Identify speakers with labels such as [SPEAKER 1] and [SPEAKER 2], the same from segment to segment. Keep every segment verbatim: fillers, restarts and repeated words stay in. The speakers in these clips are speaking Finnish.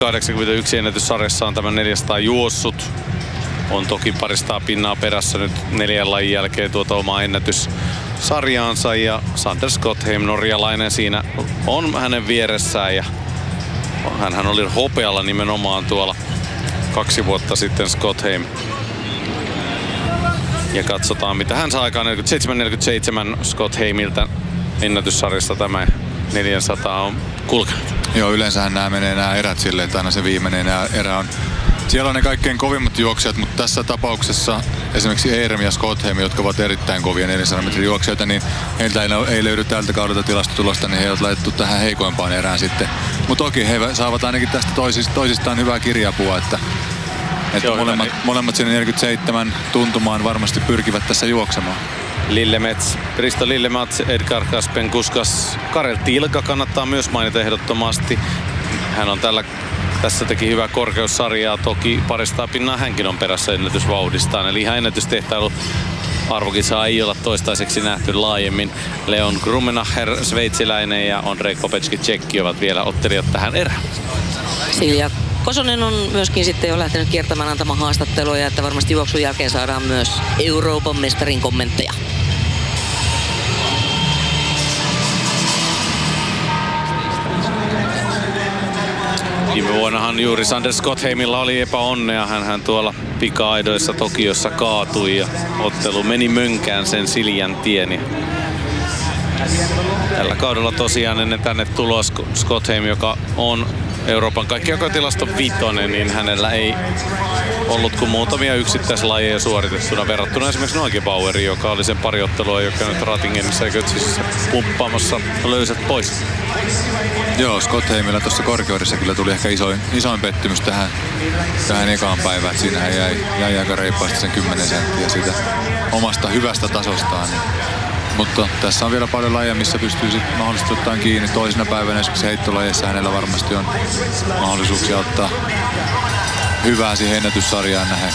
[SPEAKER 1] kahdeksankymmentäyksi ennätyssarjassa on tämän neljäsataa juossut. On toki paristaa pinnaa perässä nyt neljän lajin jälkeen tuota omaa ennätyssarjaansa. Ja Sander Skotheim, norjalainen, siinä on hänen vieressään. Ja hänhän oli hopealla nimenomaan tuolla kaksi vuotta sitten Skotheim. Ja katsotaan mitä hän saa aikaan. neljäkymmentäseitsemän neljäkymmentäseitsemän Skotheimiltä ennätyssarjassa tämä neljäsataa on kulkenut.
[SPEAKER 2] Joo, yleensähän nämä menee nämä erät silleen, että aina se viimeinen erä on. Siellä on ne kaikkein kovimmat juoksijat, mutta tässä tapauksessa esimerkiksi Eirem ja Skotheim, jotka ovat erittäin kovia neljänsadan metrin juoksijoita, niin heiltä ei, ei löydy tältä kaudelta tilastotulosta, niin he ovat laitettu tähän heikoimpaan erään sitten. Mutta toki he saavat ainakin tästä toisist, toisistaan hyvää kirjapua, että, että molemmat, hyvä, molemmat sinne neljäkymmentäseitsemän tuntumaan varmasti pyrkivät tässä juoksemaan.
[SPEAKER 1] Lillemets, Risto Lillemets, Edgar Kaspenkuskas, Karel Tilka kannattaa myös mainita ehdottomasti. Hän on tällä, tässä teki hyvää korkeussarjaa, toki paristaa pinnaa hänkin on perässä ennätysvauhdistaan. Eli ihan ennätystehtäilu arvokisaa ei olla toistaiseksi nähty laajemmin. Leon Grummenacher, sveitsiläinen, ja Andrei Kopecki, tsekki, ovat vielä ottelijat tähän erään.
[SPEAKER 3] Silja Kosonen on myöskin sitten jo lähtenyt kiertämään antamaan haastatteluja, että varmasti juoksun jälkeen saadaan myös Euroopan mestarin kommentteja.
[SPEAKER 1] Viime vuonnahan juuri Sander Skotheimilla oli epäonnea. Hänhän tuolla pika-aidoissa Tokiossa kaatui ja ottelu meni mönkään sen Siljan tieni. Tällä kaudella tosiaan ennen tänne tuloa Skotheim, joka on Euroopan kaikkiaikotilaston vitonen, niin hänellä ei ollut kuin muutamia yksittäislajeja suoritettuna verrattuna esimerkiksi Neugebaueriin, joka oli sen pari ottelua, joka nyt Ratingenissa ja Götzissä pumppaamassa löysät pois.
[SPEAKER 2] Joo, Skotheimilla tuossa korkeudessa kyllä tuli ehkä isoin, isoin pettymys tähän, tähän ekaan päivään. Siinähän jäi, jäi aika reippaasti sen kymmenen senttiä siitä omasta hyvästä tasostaan. Niin. Mutta tässä on vielä paljon lajeja, missä pystyy sitten mahdollisesti ottamaan kiinni. Toisena päivänä esimerkiksi heittolajeissa hänellä varmasti on mahdollisuuksia ottaa hyvää siihen ennätyssarjaan nähden.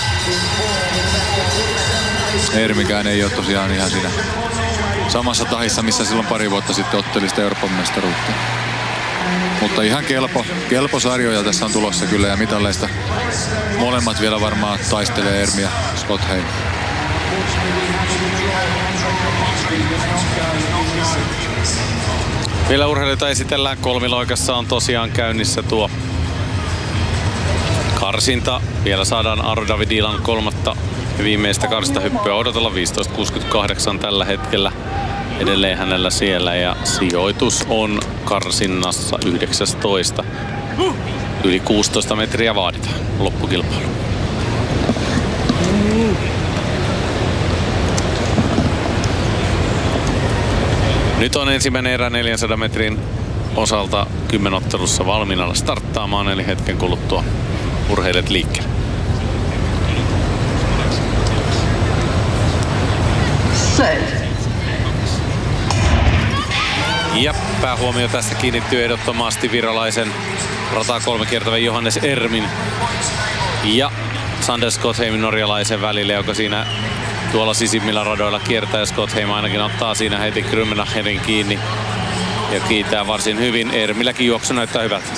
[SPEAKER 2] Ermikään ei ole tosiaan ihan siinä samassa tahissa, missä silloin pari vuotta sitten otteli sitä Euroopan mestaruutta. Mutta ihan kelpo, kelpo sarjoja tässä on tulossa kyllä, ja mitalleista molemmat vielä varmaan taistelee, Ermi ja Skotheim.
[SPEAKER 1] Vielä urheilijoita esitellään. Kolmiloikassa on tosiaan käynnissä tuo karsinta. Vielä saadaan Aro Davidilan kolmatta ja viimeistä karsintahyppyä odotella. viisitoista kuusikymmentäkahdeksan tällä hetkellä edelleen hänellä siellä, ja sijoitus on karsinnassa yhdeksäntoista. Yli kuusitoista metriä vaaditaan loppukilpailu. Nyt on ensimmäinen erä neljänsadan metrin osalta kymmenottelussa valmiina starttaamaan, eli hetken kuluttua urheilijat liikkeelle. Ja päähuomio tässä kiinnittyy ehdottomasti virolaisen rataa kolme kiertävän Johannes Ermin ja Sander Skotheimin norjalaisen välille, joka siinä tuolla sisimmillä radoilla kiertää, ja Skotheim ainakin ottaa siinä heti Grummenacherin kiinni ja kiitää varsin hyvin. Ermilläkin juoksu näyttää hyvältä.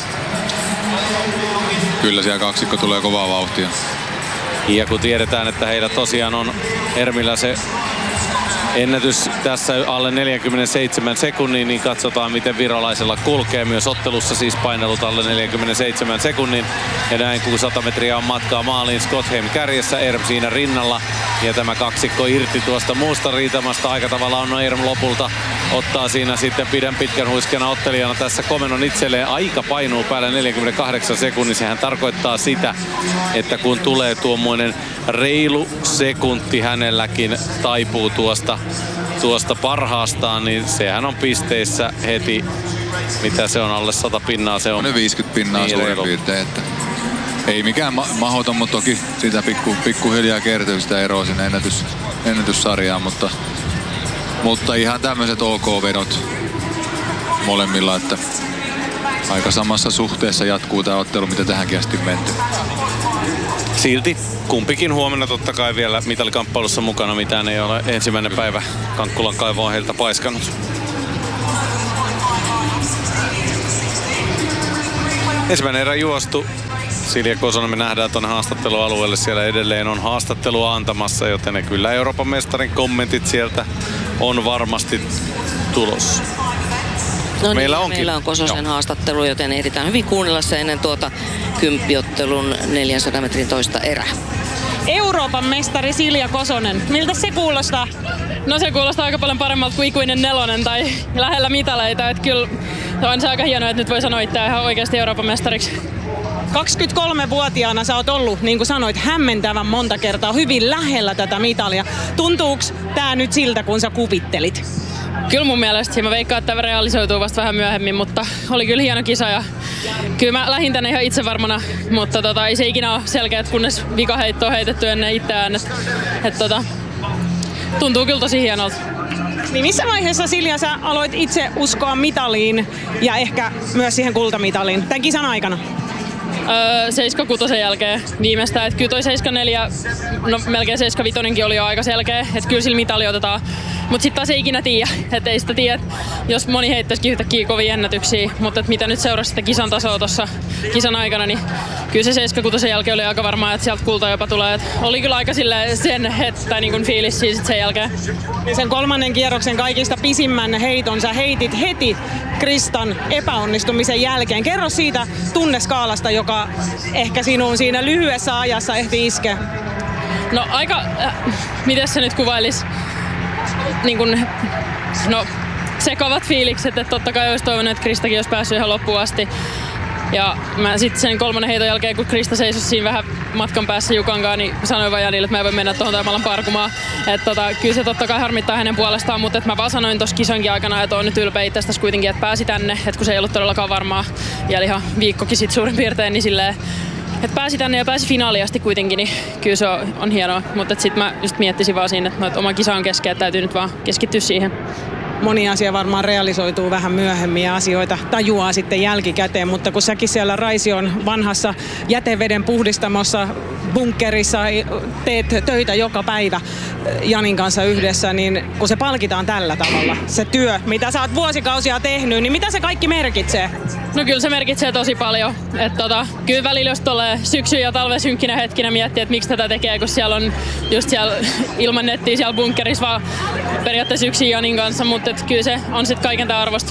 [SPEAKER 2] Kyllä siellä kaksikko tulee kovaa vauhtia.
[SPEAKER 1] Ja kun tiedetään, että heillä tosiaan on Ermillä se ennätys tässä alle neljäkymmentäseitsemän sekunnin, niin katsotaan miten virolaisella kulkee. Myös ottelussa siis painelut alle neljäkymmentäseitsemän sekunnin. Ja näin kun sata metriä on matkaa maaliin, Skotheim kärjessä, Erm siinä rinnalla. Ja tämä kaksikko irti tuosta muusta riitamasta. Aika tavalla on Erm lopulta. Ottaa siinä sitten pidän pitkän huiskena ottelijana tässä komennon itselleen. Aika painuu päälle neljäkymmentäkahdeksan sekunnin. Sehän tarkoittaa sitä, että kun tulee tuommoinen reilu sekunti hänelläkin taipuu tuosta, tuosta parhaastaan, niin sehän on pisteissä heti, mitä se on, alle sata pinnaa. Se on
[SPEAKER 2] ne viisikymmentä pinnaa niin suurin piirtein, että ei mikään ma mahdoton, mutta toki sitä pikku, pikkuhiljaa kertyy sitä eroa sinne ennätys, ennätyssarjaan, mutta, mutta ihan tämmöiset OK-vedot molemmilla, että aika samassa suhteessa jatkuu tämä ottelu, mitä tähänkin asti menty.
[SPEAKER 1] Silti kumpikin huomenna totta kai vielä mitalikamppailussa mukana, mitään ei ole ensimmäinen päivä Kankkulan kaivoon heiltä paiskannut. Ensimmäinen erä juostu. Silja Kosonen me nähdään tuonne haastattelualueelle. Siellä edelleen on haastattelua antamassa, joten ne kyllä Euroopan mestarin kommentit sieltä on varmasti tulossa.
[SPEAKER 3] No
[SPEAKER 1] meillä
[SPEAKER 3] niin,
[SPEAKER 1] onkin.
[SPEAKER 3] Meillä on Kososen Joo. haastattelu, joten ehditään hyvin kuunnella se ennen tuota kymppiottelun neljänsadan metrin toista erää.
[SPEAKER 4] Euroopan mestari Silja Kosonen. Miltä se kuulostaa?
[SPEAKER 5] No se kuulostaa aika paljon paremmalta kuin ikuinen nelonen tai lähellä mitaleita. Että kyllä on se aika hienoa, että nyt voi sanoa itseään ihan oikeasti Euroopan mestariksi.
[SPEAKER 4] kaksikymmentäkolmevuotiaana sä oot ollut, niin kuin sanoit, hämmentävän monta kertaa hyvin lähellä tätä mitalia. Tuntuuko tää nyt siltä, kun sä kuvittelit?
[SPEAKER 5] Kyllä mun mielestä. Mä veikkaan, että tämä realisoituu vasta vähän myöhemmin, mutta oli kyllä hieno kisa ja kyllä mä lähdin tänne ihan itsevarmana, mutta tota, ei se ikinä ole selkeä, kunnes vikaheitto on heitetty ennen itseään. Et, et, tota, tuntuu kyllä tosi hienolta.
[SPEAKER 4] Niin missä vaiheessa, Silja, sä aloit itse uskoa mitaliin ja ehkä myös siihen kultamitaliin tämän kisan aikana?
[SPEAKER 5] Öö, seitsemän kuusi jälkeen viimeistään. Et kyllä toi seitsemän neljä, no melkein seitsemän viisi oli jo aika selkeä, että kyllä sillä mitali otetaan. Mutta sitten taas ei ikinä tiedä, että ei sitä tiedä, jos moni heittäisikin yhtäkkiä kovia ennätyksiä. Mutta mitä nyt seurasi sitä kisan tasoa tuossa kisan aikana, niin kyllä se seitsemän kuusi jälkeen oli aika varmaa, että sieltä kulta jopa tulee. Et oli kyllä aika sen hettä niin fiilis siis sen jälkeen.
[SPEAKER 4] Sen kolmannen kierroksen kaikista pisimmän heiton sä heitit heti Kristan epäonnistumisen jälkeen. Kerro siitä tunneskaalasta, joka ehkä sinuun siinä lyhyessä ajassa ehti iskeä.
[SPEAKER 5] No aika, äh, miten se nyt kuvailisi? Niin kun, no sekavat fiilikset, että totta kai olisi toivonut, että Kristakin olisi päässyt ihan loppuun asti. Ja mä sitten sen kolmannen heiton jälkeen, kun Krista seisoi siinä vähän matkan päässä Jukankaan, niin sanoin vaan Janille, että mä en voi mennä tuohon Taimalan parkumaan. Että tota, kyllä se totta kai harmittaa hänen puolestaan, mutta mä vaan sanoin tuossa kisankin aikana, että on nyt ylpeä itsestäsi kuitenkin, että pääsi tänne. Että kun se ei ollut todellakaan varmaa, ja ihan viikkokin sitten suurin piirtein, niin silleen, että pääsi tänne ja pääsi finaaliin asti kuitenkin, niin kyllä se on, on hienoa. Mutta sitten mä just miettisin vaan siinä, että, että oma kisa on kesken, että täytyy nyt vaan keskittyä siihen.
[SPEAKER 4] Moni asia varmaan realisoituu vähän myöhemmin ja asioita tajuaa sitten jälkikäteen, mutta kun säkin siellä Raision vanhassa jäteveden puhdistamossa bunkkerissa teet töitä joka päivä Janin kanssa yhdessä, niin kun se palkitaan tällä tavalla, se työ, mitä sä oot vuosikausia tehnyt, niin mitä se kaikki merkitsee?
[SPEAKER 5] No kyllä se merkitsee tosi paljon. Et tota, kyllä välillä jos tulee syksy- ja talven synkkinä hetkinä miettiä, että miksi tätä tekee, kun siellä on just siellä ilman nettiä siellä bunkkerissa vaan periaatteessa yksin Janin kanssa, mutta kyllä se on sitten kaiken tämän arvosta.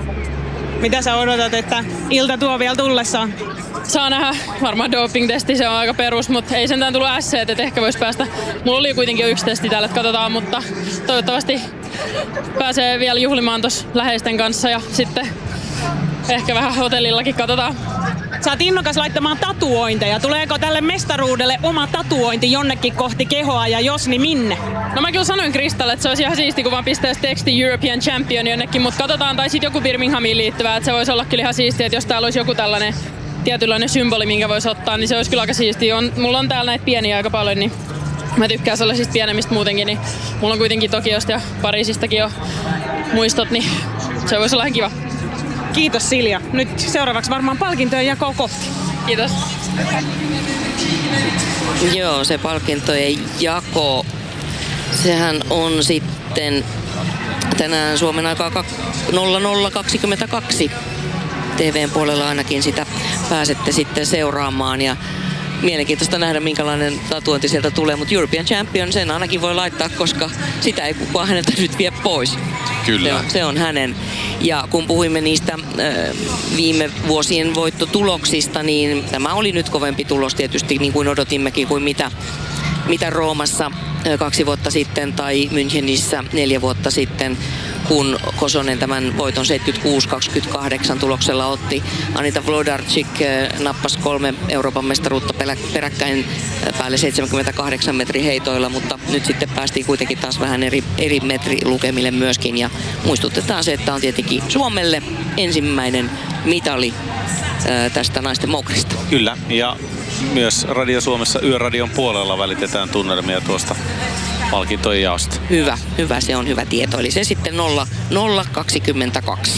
[SPEAKER 4] Mitä sä odotat, että ilta tuo vielä tullessaan?
[SPEAKER 5] Saa nähdä. Varmaan doping-testi, se on aika perus, mutta ei sentään tullut ässeet, että ehkä voisi päästä. Mulla oli kuitenkin jo yksi testi täällä, että katsotaan, mutta toivottavasti pääsee vielä juhlimaan tuossa läheisten kanssa ja sitten ehkä vähän hotellillakin katsotaan.
[SPEAKER 4] Sä oot innokas laittamaan tatuointeja. Tuleeko tälle mestaruudelle oma tatuointi jonnekin kohti kehoa ja jos, niin minne?
[SPEAKER 5] No mä kyllä sanoin Kristalle, että se olisi ihan siisti, kun vaan pistäisi teksti European Champion jonnekin, mutta katsotaan, tai sitten joku Birminghamiin liittyvää, että se voisi olla kyllä ihan siistiä, että jos täällä olisi joku tällainen tietynlainen symboli, minkä voisi ottaa, niin se olisi kyllä aika siistiä. On, mulla on täällä näitä pieniä aika paljon, niin mä tykkään sellaisista pienemmistä muutenkin, niin mulla on kuitenkin Tokiosta ja Pariisistakin jo muistot, niin se voisi olla ihan kiva.
[SPEAKER 4] Kiitos Silja. Nyt seuraavaksi varmaan palkintojen jakoa kohti.
[SPEAKER 5] Kiitos.
[SPEAKER 3] Joo, se palkintojen jako, sehän on sitten tänään Suomen aikaa nolla nolla kaksikymmentäkaksi. T V:n puolella ainakin sitä pääsette sitten seuraamaan ja mielenkiintoista nähdä, minkälainen tatuointi sieltä tulee, mutta European Champion sen ainakin voi laittaa, koska sitä ei kukaan häneltä nyt vie pois.
[SPEAKER 2] Kyllä.
[SPEAKER 3] Se on, se on hänen. Ja kun puhuimme niistä äh, viime vuosien voittotuloksista, niin tämä oli nyt kovempi tulos tietysti, niin kuin odotimmekin, kuin mitä, mitä Roomassa äh, kaksi vuotta sitten tai Münchenissä neljä vuotta sitten, kun Kosonen tämän voiton seitsemänkymmentäkuusi kaksikymmentäkahdeksan tuloksella otti. Anita Wlodarczyk nappasi kolme Euroopan mestaruutta peräkkäin päälle seitsemänkymmentäkahdeksan metrin heitoilla, mutta nyt sitten päästiin kuitenkin taas vähän eri, eri metrilukemille myöskin. Ja muistutetaan se, että on tietenkin Suomelle ensimmäinen mitali tästä naisten moukarista.
[SPEAKER 1] Kyllä, ja myös Radio Suomessa Yöradion puolella välitetään tunnelmia tuosta palkintojen jaosta.
[SPEAKER 3] Hyvä, hyvä, se on hyvä tieto. Eli se sitten nolla nolla kaksikymmentäkaksi.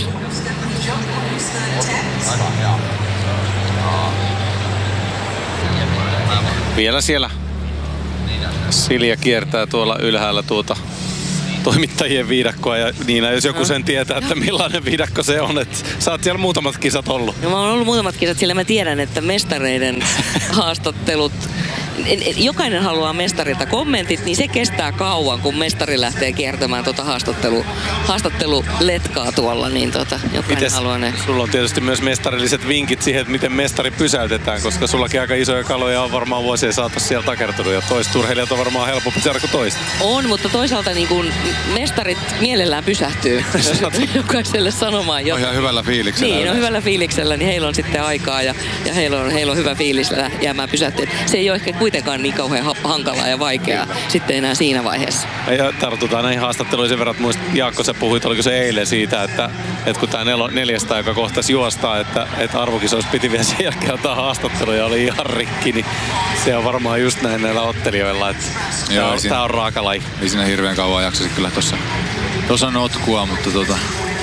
[SPEAKER 1] Vielä siellä Silja kiertää tuolla ylhäällä tuota toimittajien viidakkoa ja Niina, jos joku sen tietää, että millainen viidakko se on, että sä oot siellä muutamat kisat ollut.
[SPEAKER 3] No, mä oon ollut muutamat kisat, sillä mä tiedän, että mestareiden haastattelut, jokainen haluaa mestarilta kommentit, niin se kestää kauan, kun mestari lähtee kiertämään tuota haastattelu, haastatteluletkaa tuolla, niin tota, jokainen
[SPEAKER 1] Mites,
[SPEAKER 3] haluaa ne.
[SPEAKER 1] Sulla on tietysti myös mestarilliset vinkit siihen, että miten mestari pysäytetään, koska sullakin aika isoja kaloja on varmaan vuosien saatossa siellä takertunut ja toiset urheilijat on varmaan helpompi saada kuin toista.
[SPEAKER 3] On, mutta toisaalta niin kun mestarit mielellään pysähtyy jokaiselle sanomaan jotain.
[SPEAKER 2] On ihan hyvällä fiiliksellä.
[SPEAKER 3] Niin, on hyvällä fiiliksellä, niin heillä on sitten aikaa ja, ja heillä, on, heillä on hyvä fiilis jäämään pysähtyä. Se ei ole ehkä kuitenkaan niin kauhean hankalaa ja vaikeaa sitten enää siinä vaiheessa.
[SPEAKER 1] Ja tartutaan näihin haastatteluihin sen verran, että muistat, Jaakko, sä puhuit, oliko se eilen siitä, että, että kun tämä neljästä, joka kohtaisi juostaa, että, että arvokisoissa piti vielä sen jälkeen ottaa haastatteluja, oli ihan rikki, niin se on varmaan just näin näillä ottelijoilla, että tämä on, tää on raaka laji.
[SPEAKER 2] Ei siinä hirveän kauan jaksasi kyllä tossa, tossa notkua, mutta tota...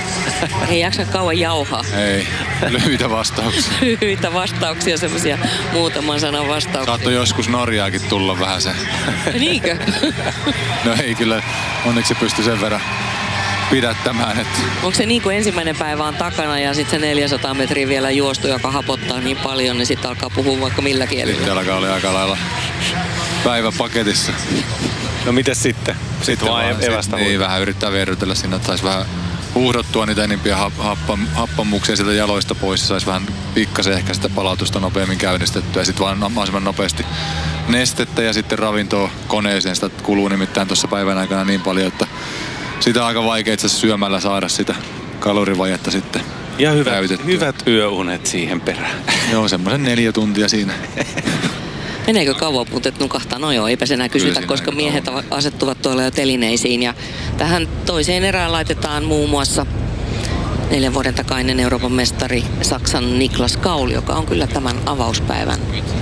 [SPEAKER 3] Ei jaksa kauan jauhaa.
[SPEAKER 2] Ei, lyhyitä vastauksia.
[SPEAKER 3] Lyhyitä vastauksia, semmoisia muutaman sanan vastauksia.
[SPEAKER 2] Saattoi joskus Norjaakin tulla vähän se.
[SPEAKER 3] Niinkö?
[SPEAKER 2] No ei kyllä, onneksi se pystyi sen verran pidättämään. Että...
[SPEAKER 3] Onko se niin kuin ensimmäinen päivä on takana ja sitten se neljäsataa metriä vielä juostu, joka hapottaa niin paljon, niin sitten alkaa puhua vaikka millä kielillä?
[SPEAKER 2] Sitten alkaa olla aika lailla päivä paketissa.
[SPEAKER 1] No mites sitten? Sitten, sitten vaan evästä
[SPEAKER 2] Niin, vähän yrittää verrytellä sinne, että saisi vähän uhrottua niitä enimpiä happa, happamuksia sieltä jaloista pois ja saisi vähän pikkasen ehkä sitä palautusta nopeammin käynnistettyä ja sitten vaan mahdollisimman nopeasti nestettä ja sitten ravintoa koneeseen. Sitä kuluu nimittäin tuossa päivän aikana niin paljon, että sitä on aika vaikea itse syömällä saada sitä kalorivajetta sitten
[SPEAKER 1] ja hyvät,
[SPEAKER 2] täytettyä.
[SPEAKER 1] hyvät yöunet siihen perään.
[SPEAKER 2] Joo, semmoisen neljä tuntia siinä.
[SPEAKER 3] Meneekö kauan putet nukahtaa? No joo, eipä se enää kysytä, koska miehet
[SPEAKER 2] kauan.
[SPEAKER 3] asettuvat tuolla jo telineisiin. Ja tähän toiseen erään laitetaan muun muassa neljän vuoden takainen Euroopan mestari Saksan Niklas Kaul, joka on kyllä tämän avauspäivän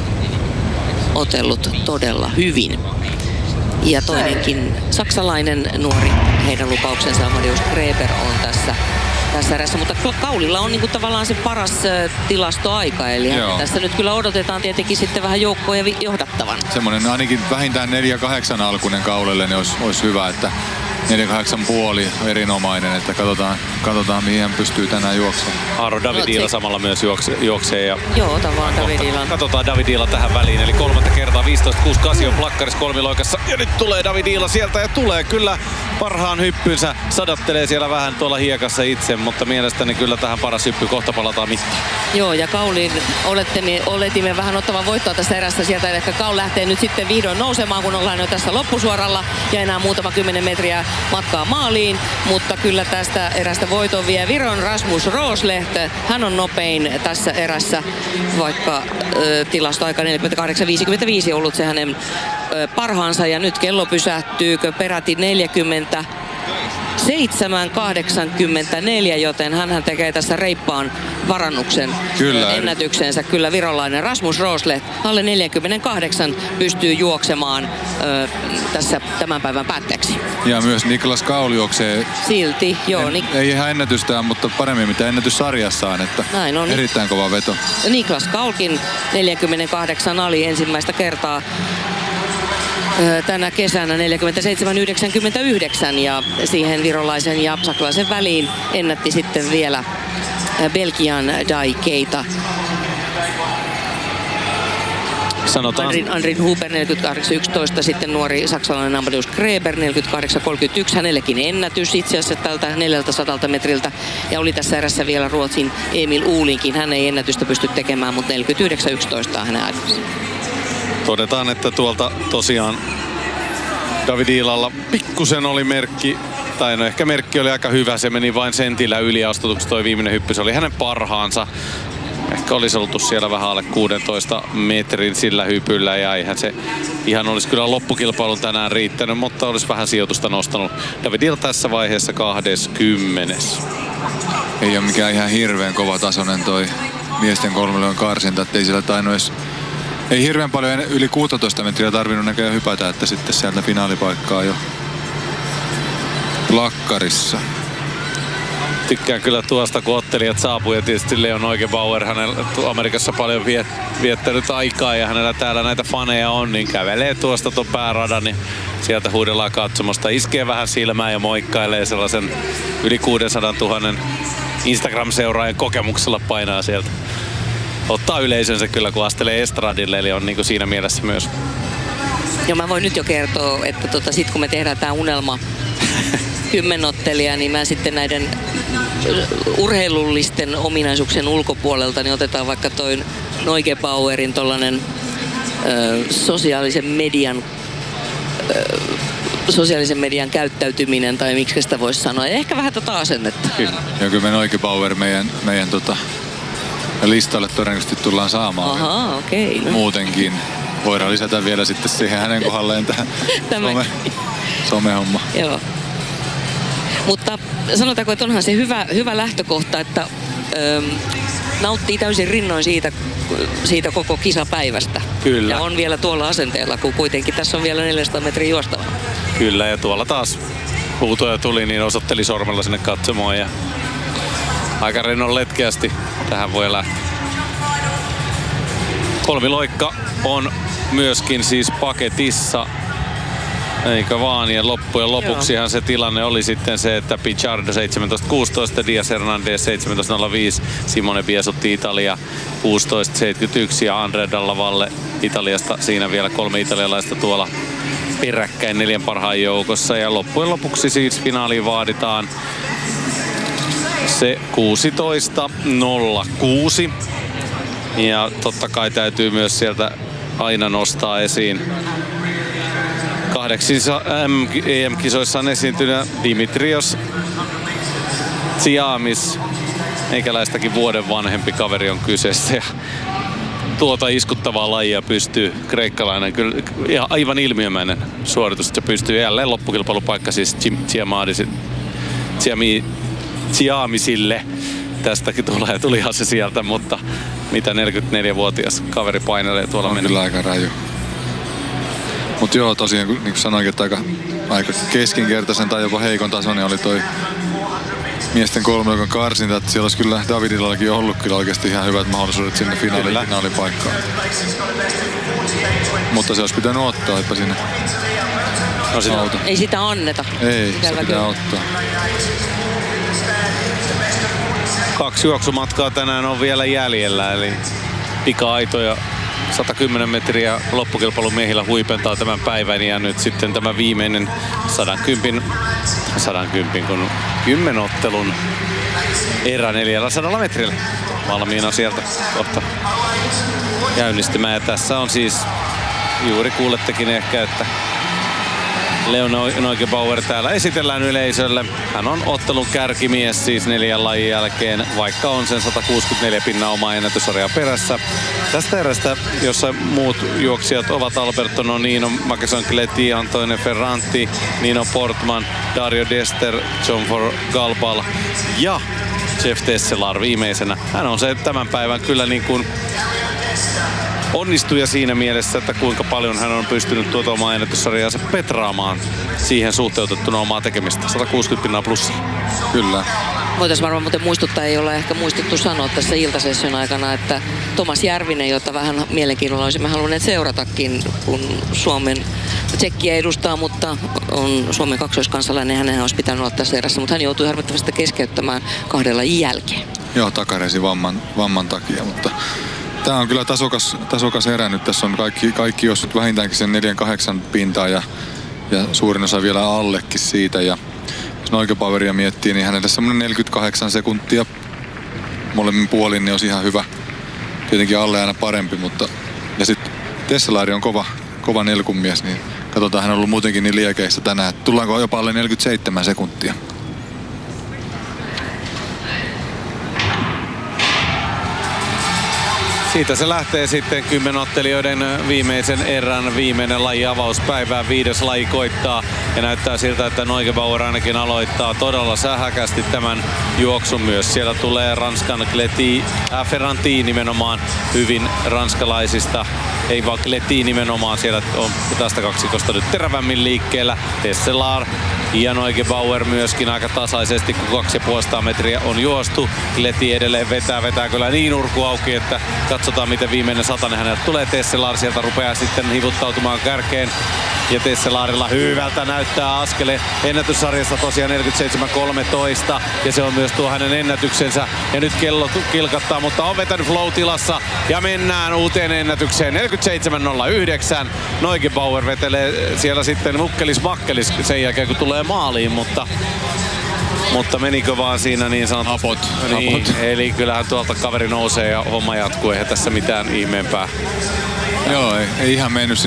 [SPEAKER 3] otellut todella hyvin. Ja toinenkin saksalainen nuori, heidän lupauksensa Amadeus Greber on tässä, tässä erässä. Mutta Kaulilla on niinku tavallaan se paras äh, tilastoaika, eli tässä nyt kyllä odotetaan tietenkin sitten vähän joukkoja johdattavan.
[SPEAKER 2] Semmoinen ainakin vähintään neljä kahdeksan alkuinen Kaulille niin olisi, olisi hyvä, että neljä kahdeksan puoli erinomainen, että katsotaan, katsotaan mihin hän pystyy tänään juoksemaan.
[SPEAKER 1] Aaro Davidila samalla myös juokse, juoksee. Ja
[SPEAKER 3] joo, tavallaan Davidila.
[SPEAKER 1] Katsotaan Davidila tähän väliin, eli kolmatta kertaa viisitoista kuusi kahdeksan on plakkarissa kolmiloikassa. Ja nyt tulee Davidila sieltä ja tulee kyllä parhaan hyppynsä. Sadattelee siellä vähän tuolla hiekassa itse, mutta mielestäni kyllä tähän paras hyppy. Kohta palataan mittaan.
[SPEAKER 3] Joo, ja Kaulin oletimme, oletimme vähän ottavan voittoa tässä erässä sieltä. Eli Kaul lähtee nyt sitten vihdoin nousemaan, kun ollaan jo tässä loppusuoralla. Ja enää muutama kymmenen metriä matkaa maaliin, mutta kyllä tästä erästä voiton vie Viron Rasmus Rosleht. Hän on nopein tässä erässä, vaikka ö, tilastoaika neljäkymmentäkahdeksan viisikymmentäviisi ollut se hänen ö, parhaansa. Ja nyt kello pysähtyykö peräti neljäkymmentäseitsemän kahdeksankymmentäneljä, joten hän tekee tässä reippaan parannuksen
[SPEAKER 2] kyllä.
[SPEAKER 3] ennätyksensä. Kyllä virolainen Rasmus Rosleht alle neljäkymmentäkahdeksan pystyy juoksemaan ö, tässä tämän päivän päätteeksi.
[SPEAKER 2] Ja myös Niklas Kaul juoksee.
[SPEAKER 3] Silti, joo.
[SPEAKER 2] En,
[SPEAKER 3] Nik-
[SPEAKER 2] ei ihan ennätystään, mutta paremmin mitä ennätyssarjassaan, että
[SPEAKER 3] näin on.
[SPEAKER 2] Erittäin kova veto.
[SPEAKER 3] Niklas Kaulkin neljäkymmentäkahdeksan ali ensimmäistä kertaa tänä kesänä neljäkymmentäseitsemän yhdeksänkymmentäyhdeksän ja siihen virolaisen ja saksalaisen väliin ennätti sitten vielä Belgian Dai Keita.
[SPEAKER 1] Sanotaan.
[SPEAKER 3] Andrin, Andrin Huber neljäkymmentäkahdeksan yksitoista, sitten nuori saksalainen Amadeus Greber neljäkymmentäkahdeksan kolmekymmentäyksi, hänellekin ennätys itse asiassa tältä neljäsataa metriltä. Ja oli tässä erässä vielä Ruotsin Emil Uulinkin, hän ei ennätystä pysty tekemään, mutta neljäkymmentäyhdeksän yksitoista on hänen aikansa.
[SPEAKER 1] Todetaan, että tuolta tosiaan Davidilalla pikkusen oli merkki, tai no ehkä merkki oli aika hyvä, se meni vain sentillä yli astutuksi toi viimeinen hyppy, se oli hänen parhaansa. Ehkä olisi oltu siellä vähän alle kuusitoista metrin sillä hypyllä ja eihän se ihan olisi kyllä loppukilpailun tänään riittänyt, mutta olisi vähän sijoitusta nostanut. Davidil tässä vaiheessa kaksikymmentä.
[SPEAKER 2] Ei ole mikään ihan hirveän kova tasoinen toi miesten kolmilojen karsinta, ettei siellä tainnut edes, ei hirveän paljon yli kuusitoista metriä tarvinnut näköjään hypätä, että sitten sieltä finaalipaikkaa jo plakkarissa.
[SPEAKER 1] tykkään kyllä tuosta, kun ottelijat saapuu ja tietysti Leo Neugebauer, hänellä Amerikassa paljon viet, viettänyt aikaa ja hänellä täällä näitä faneja on, niin kävelee tuosta tuon pääradan, niin sieltä huudellaan katsomosta, iskee vähän silmään ja moikkailee sellaisen yli kuusisataatuhatta Instagram-seuraajan kokemuksella painaa sieltä. Ottaa yleisönsä kyllä, kun astelee estradille, eli on niin kuin siinä mielessä myös.
[SPEAKER 3] Ja mä voin nyt jo kertoa, että tota, sit kun me tehdään tää unelma kymmenottelija, niin mä sitten näiden urheilullisten ominaisuuksien ulkopuolelta niin otetaan vaikka toi Neugebauerin tollanen ö, sosiaalisen median ö, sosiaalisen median käyttäytyminen, tai miksi sitä voisi sanoa, ja ehkä vähän tätä asennetta.
[SPEAKER 2] Kyllä. Ja kyllä me Neugebauer meidän, meidän tota, listalle todennäköisesti tullaan saamaan.
[SPEAKER 3] Ahaa, okei. Okay, no.
[SPEAKER 2] Muutenkin. Voidaan lisätä vielä sitten siihen hänen kohdalleen tähän some, somehomma.
[SPEAKER 3] Joo. Mutta sanotaanko, että onhan se hyvä, hyvä lähtökohta, että ö, nauttii täysin rinnoin siitä, siitä koko kisapäivästä.
[SPEAKER 1] Kyllä.
[SPEAKER 3] Ja on vielä tuolla asenteella, kun kuitenkin tässä on vielä neljäsataa metriä juostava.
[SPEAKER 1] Kyllä, ja tuolla taas huutoja tuli, niin osoitteli sormella sinne katsomoon ja aika rennon letkeästi tähän voi lähteä. Kolmiloikka on myöskin siis paketissa, eikö vaan, ja loppujen lopuksihan se tilanne oli sitten se, että Pichardo seitsemäntoista kuusitoista, Diaz Hernandez seitsemäntoista nolla viisi, Simone Biasutti Italia kuusitoista seitsemänkymmentäyksi ja Andrea Dalla Valle Italiasta, siinä vielä kolme italialaista tuolla peräkkäin neljän parhaan joukossa, ja loppujen lopuksi siis finaaliin vaaditaan se kuusitoista nolla kuusi. Ja totta kai täytyy myös sieltä aina nostaa esiin kahdeksissa E M-kisoissa on esiintynyt Dimitrios Tsiamis. Meikäläistäkin vuoden vanhempi kaveri on kyseessä. Ja tuota iskuttavaa lajia pystyy kreikkalainen, kyllä aivan ilmiömäinen suoritus, että se pystyy jälleen loppukilpailupaikka siis Tsiamisille. Tästäkin tulee, tulihan se sieltä, mutta mitä neljäkymmentäneljävuotias kaveri painelee tuolla
[SPEAKER 2] on
[SPEAKER 1] mennä.
[SPEAKER 2] Kyllä aika raju. Mutta joo, tosiaan niin kuin sanoinkin, että aika, aika keskinkertaisen tai jopa heikon tasoinen oli toi miesten kolmiloikan karsinta. Että siellä olisi kyllä Davidillakin ollut kyllä oikeasti ihan hyvät mahdollisuudet sinne finaaliin, finaalipaikkaan. Mutta se olisi pitänyt ottaa, että sinne
[SPEAKER 1] no, sitä
[SPEAKER 2] auta.
[SPEAKER 3] Ei sitä anneta.
[SPEAKER 2] Ei,
[SPEAKER 3] Ikävä
[SPEAKER 2] se pitää
[SPEAKER 3] kyllä
[SPEAKER 2] ottaa.
[SPEAKER 1] Kaksi juoksumatkaa tänään on vielä jäljellä, eli pika-aito ja sata kymmenen metriä loppukilpailun miehillä huipentaa tämän päivän ja nyt sitten tämä viimeinen sata kymmenen, sata kymmenen kun kymmenottelun erä neljäsataa metrillä valmiina sieltä kohta käynnistymään. Ja tässä on siis, juuri kuulettekin ehkä, että Leo Neugebauer täällä esitellään yleisölle. Hän on ottelun kärkimies siis neljän lajin jälkeen, vaikka on sen sata kuusikymmentäneljä pinnaa omaa ennätyssarjaa perässä. Tästä erästä, jossa muut juoksijat ovat Alberto Nonino, Makeson Cleti, Antonio Ferranti, Nino Portman, Dario Dester, John for Galbal ja Jeff Tesselar viimeisenä. Hän on se tämän päivän kyllä niin kuin onnistuja siinä mielessä, että kuinka paljon hän on pystynyt tuota omaa ennätyssarjaansa petraamaan siihen suhteutettuna omaa tekemistä. sata kuusikymmentä pinnaa plussia.
[SPEAKER 2] Kyllä.
[SPEAKER 3] Voitaisiin varmaan muuten muistuttaa, ei ole ehkä muistettu sanoa tässä iltasession aikana, että Tomas Järvinen, jota vähän mielenkiinnolla olisimme halunneet seuratakin, kun Suomen Tsekkiä edustaa, mutta on Suomen kaksoiskansalainen, hänenhän olisi pitänyt olla tässä erässä, mutta hän joutui harmittavasti keskeyttämään kahdella jälkeen.
[SPEAKER 2] Joo, takaresi vamman, vamman takia, mutta tämä on kyllä tasokas, tasokas erä nyt. Tässä on kaikki, kaikki jos vähintäänkin sen neljän kahdeksan pintaa ja, ja suurin osa vielä allekin siitä. Ja jos Neugebaueria miettii, niin hänelle semmoinen neljäkymmentäkahdeksan sekuntia molemmin puolin niin olisi ihan hyvä. Tietenkin alle aina parempi, mutta ja sitten Tesselari on kova, kova nelkumies, niin katsotaan, hän on ollut muutenkin niin liekeissä tänään. Tullaanko jopa alle neljäkymmentäseitsemän sekuntia?
[SPEAKER 1] Siitä se lähtee sitten kymmenottelijoiden viimeisen erän viimeinen laji avauspäivää. Viides laji koittaa ja näyttää siltä, että Neugebauer ainakin aloittaa todella sähäkästi tämän juoksun myös. Siellä tulee Ranskan Cleti, äh, Ferranti nimenomaan hyvin ranskalaisista ei vaan Kleti nimenomaan siellä on tästä kaksikosta nyt terävämmin liikkeellä. Tesselar ja Neugebauer myöskin aika tasaisesti, kun kaksisataaviisikymmentä metriä on juostu. Kleti edelleen vetää, vetää kyllä niin urku auki, että katsotaan miten viimeinen satanen häneltä tulee. Tesselar sieltä rupeaa sitten hivuttautumaan kärkeen. Ja Tesselarilla hyvältä näyttää askele ennätyssarjassa tosiaan neljäkymmentäseitsemän kolmetoista ja se on myös tuo hänen ennätyksensä. Ja nyt kello kilkattaa, mutta on vetänyt flow-tilassa ja mennään uuteen ennätykseen neljäkymmentäseitsemän nolla yhdeksän. Neugebauer vetelee siellä sitten mukkelis makkelis sen jälkeen kun tulee maaliin, mutta Mutta menikö vaan siinä niin sanottu?
[SPEAKER 2] Hapot.
[SPEAKER 1] Niin,
[SPEAKER 2] Hapot.
[SPEAKER 1] eli kyllähän tuolta kaveri nousee ja homma jatkuu, eihän tässä mitään ihmeempää.
[SPEAKER 2] Joo, ei, ei ihan mennyt